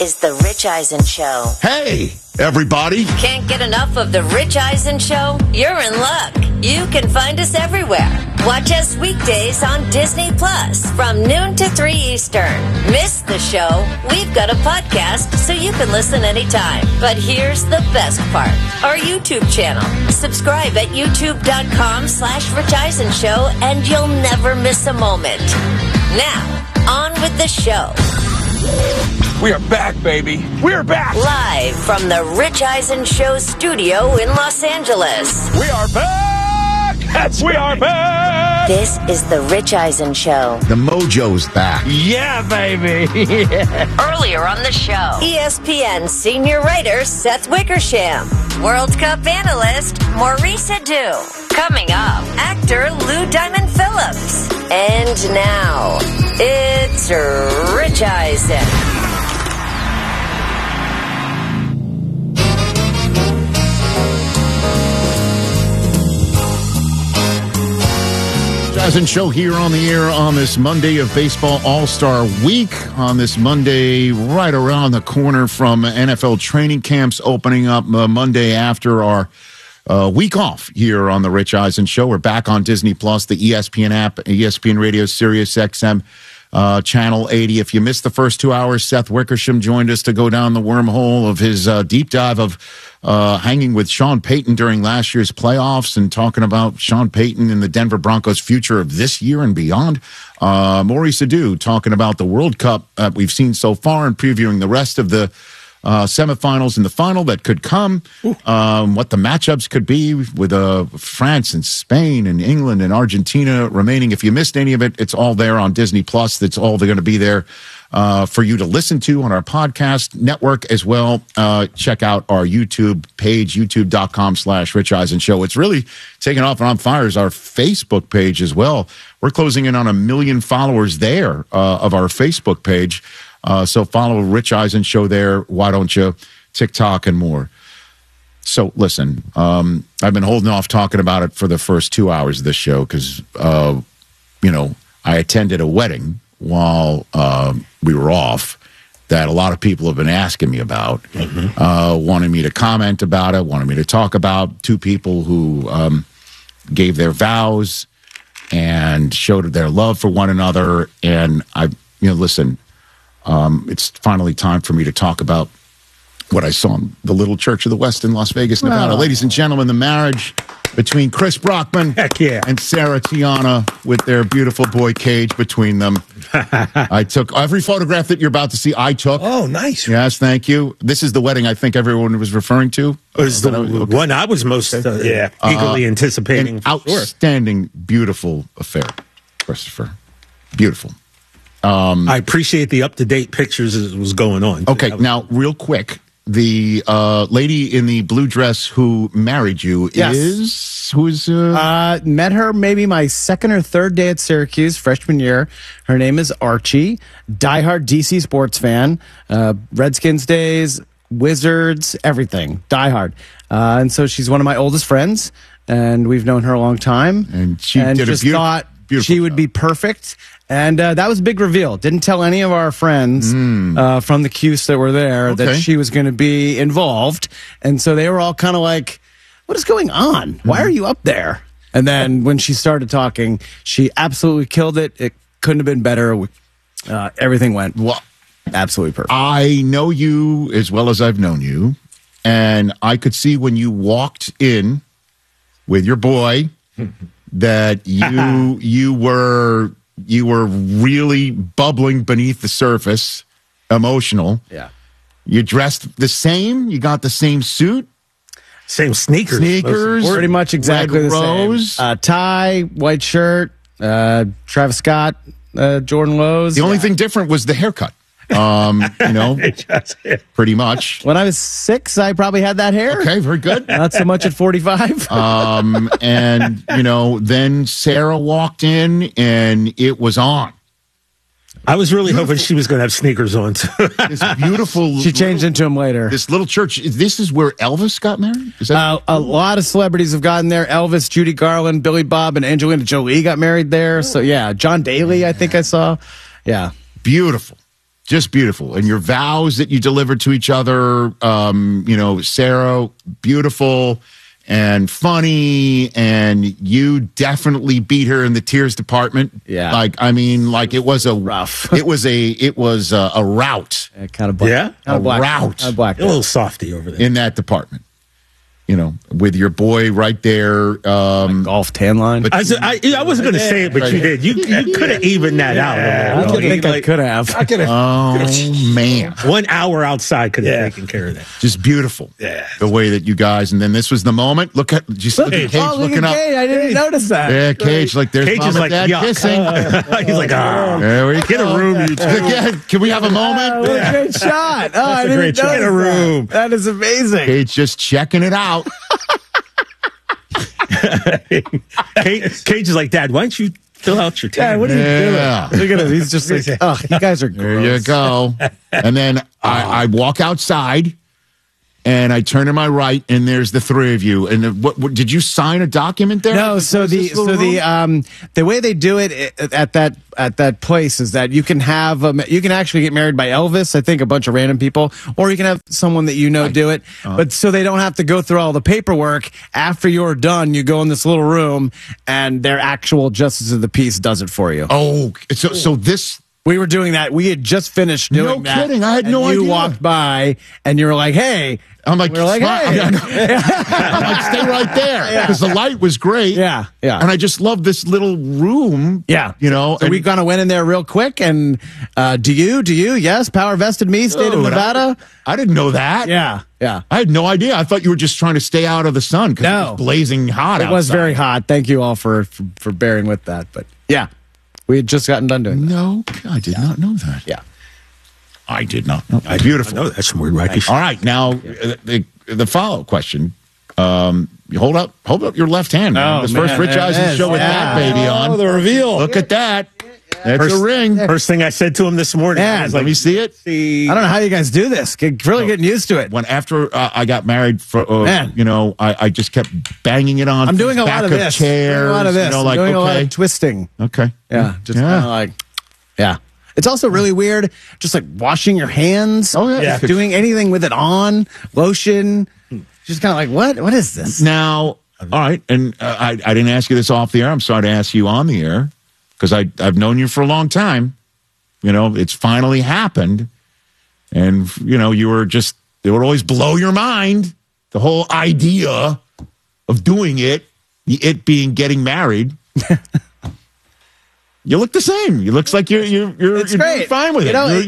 is The Rich Eisen Show. Hey, everybody. Can't get enough of The Rich Eisen Show? You're in luck. You can find us everywhere. Watch us weekdays on Disney Plus from noon to 3 Eastern. Miss the show? We've got a podcast so you can listen anytime. But here's the best part. Our YouTube channel. Subscribe at youtube.com/Rich Eisen Show and you'll never miss a moment. Now, on with the show. We are back, baby. We're back. Live from the Rich Eisen Show studio in Los Angeles. We are back. We are back. This is the Rich Eisen Show. The mojo's back. Yeah, baby. Earlier on the show, ESPN senior writer Seth Wickersham, World Cup analyst Maurice Adu. Coming up, actor Lou Diamond Phillips. And now, it's Rich Eisen. Eisen Show here on the air on this Monday of Baseball All-Star Week. On this Monday, right around the corner from NFL training camps opening up Monday after our week off here on the Rich Eisen Show. We're back on Disney Plus, the ESPN app, ESPN Radio, Sirius XM, Channel 80. If you missed the first 2 hours, Seth Wickersham joined us to go down the wormhole of his deep dive of hanging with Sean Payton during last year's playoffs and talking about Sean Payton and the Denver Broncos' future of this year and beyond. Maurice Adu talking about the World Cup that we've seen so far and previewing the rest of the semifinals and the final that could come, what the matchups could be with France and Spain and England and Argentina remaining. If you missed any of it, it's all there on Disney Plus. That's all they're going to be there for you to listen to on our podcast network as well. Check out our YouTube page, youtube.com/Rich Eisen Show. It's really taken off and on fire is our Facebook page as well. We're closing in on 1 million followers there of our Facebook page. So follow Rich Eisen Show there. Why don't you? TikTok and more. So listen, I've been holding off talking about it for the first 2 hours of this show because, I attended a wedding while we were off that a lot of people have been asking me about, wanting me to comment about it, wanting me to talk about. Two people who gave their vows and showed their love for one another. And listen, it's finally time for me to talk about what I saw in the Little Church of the West in Las Vegas, Nevada. Ladies and gentlemen, the marriage between Chris Brockman and Sarah Tiana with their beautiful boy Cage between them. I took every photograph that you're about to see. I took. Oh, nice. Yes, thank you. This is the wedding I think everyone was referring to. It was the one I was most eagerly anticipating. An outstanding, beautiful affair, Christopher. Beautiful. I appreciate the up-to-date pictures as it was going on. Okay, now, real quick, the lady in the blue dress who married you met her maybe my second or third day at Syracuse, freshman year. Her name is Archie, diehard DC sports fan, Redskins days, Wizards, everything, diehard. And so she's one of my oldest friends, and we've known her a long time. And she did just a beautiful thought she would be perfect. And that was a big reveal. Didn't tell any of our friends from the Cuse that were there that she was going to be involved. And so they were all kind of like, what is going on? Why are you up there? And then when she started talking, she absolutely killed it. It couldn't have been better. Everything went absolutely perfect. I know you as well as I've known you. And I could see when you walked in with your boy that you were really bubbling beneath the surface, emotional. Yeah. You dressed the same? You got the same suit? Same sneakers. Pretty much exactly the same. Tie, white shirt, Travis Scott, Jordan Lowe's. The only thing different was the haircut. Pretty much. When I was 6, I probably had that hair. Okay, very good. Not so much at 45. And then Sarah walked in and it was on. I was really hoping she was going to have sneakers on, too. This beautiful... She changed into them later. This little church. This is where Elvis got married? Is that a lot of celebrities have gotten there. Elvis, Judy Garland, Billy Bob, and Angelina Jolie got married there. So, yeah, John Daly, I think I saw. Yeah. Beautiful. Just beautiful. And your vows that you delivered to each other, Sarah, beautiful and funny. And you definitely beat her in the tears department. Yeah. It was a rough. It was a rout. Kind of black. Yeah? A rout. Kind of black. A little softy over there. In that department. With your boy right there. Golf tan line. But I wasn't going to say it, but you did. You could have evened that out. I think I could have. I could have. Oh, man. 1 hour outside could have taken care of that. Just beautiful. Yeah. The way that you guys, and then this was the moment. Look at Cage Look looking at up. Cage. I didn't notice that. Yeah, Cage, there's Cage mom is and like, dad yuck. kissing. He's like, There we get go. a room, you two. Again, can we have a moment? What a great shot. Oh, I didn't great shot. notice Get a room. That is amazing. Cage just checking it out. Cage is like, Dad, why don't you fill out your tan? What are you Yeah. doing? Look at him. He's just like, oh, you guys are There gross. you go. And then I walk outside, and I turn to my right, and there's the three of you. And what did you sign a document there? No, so the way they do it at that place is that you can have you can actually get married by Elvis, I think a bunch of random people, or you can have someone that do it. But so they don't have to go through all the paperwork. After you're done, you go in this little room, and their actual justice of the peace does it for you. Oh, so this. We were doing that. We had just finished doing that. No kidding. I had no You idea. walked by, and you were like, "Hey." I'm like, we're like, "Smile." hey. I'm like, stay right there because the light was great. Yeah. And I just love this little room. Yeah. So we kind of went in there real quick and do you? Yes. Power vested me, state of Nevada. I didn't know that. Yeah. I had no idea. I thought you were just trying to stay out of the sun because it was blazing hot outside. It was very hot. Thank you all for bearing with that. But yeah, we had just gotten done doing that. No, I did not know that. Yeah. I did not know. Beautiful. I know that's some weird wacky. All right, now the follow-up question. Hold up your left hand. Man. Oh, This man, first Rich there it Eisen is. show with that baby on. Oh, the reveal. Look at that. That's a ring. First thing I said to him this morning. Man, I was Let like, me see it. I don't know how you guys do this. Really getting used to it. When after I got married, Man. I just kept banging it on. I'm doing a lot of this. Chairs, Doing a lot of this. Like, doing a lot of twisting. Okay. Yeah. Just kind of like, yeah. It's also really weird, just like washing your hands. Oh, yeah. Just doing anything with it on, lotion. Just kind of like, what is this? Now, all right, and I didn't ask you this off the air. I'm sorry to ask you on the air because I've known you for a long time. It's finally happened, and you were just it would always blow your mind the whole idea of doing it being getting married. You look the same. You looks like you're doing fine with it.